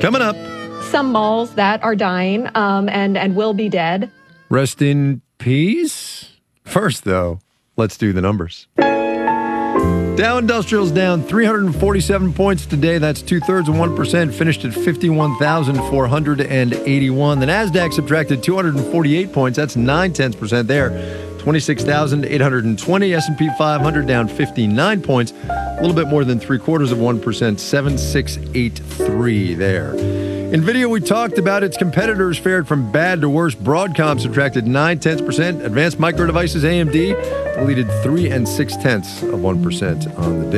Coming up. Some malls that are dying and will be dead. Rest in peace. First, though, let's do the numbers. Dow Industrial's down 347 points today. That's 0.2%. Finished at 51,481. The Nasdaq subtracted 248 points. That's 0.9% there. 26,820. S&P 500 down 59 points. A little bit more than 0.75%. 7,683 there. NVIDIA, we talked about its competitors fared from bad to worse. Broadcom subtracted 0.9%. Advanced Micro Devices, AMD, deleted 3 6/10% on the day.